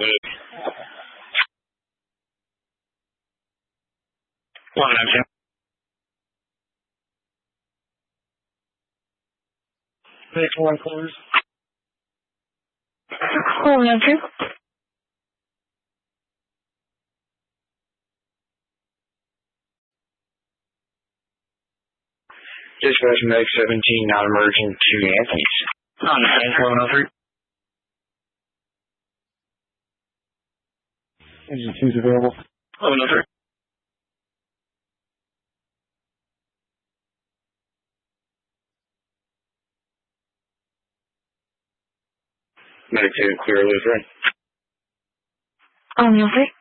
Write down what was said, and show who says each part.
Speaker 1: One action. Next one, close.
Speaker 2: One action.
Speaker 1: Dispatch Meg 17, not emerging to Anthony's. On 103.
Speaker 3: Engine 2's available.
Speaker 1: 1103. Medic 2, clear loop 3.
Speaker 2: 1103.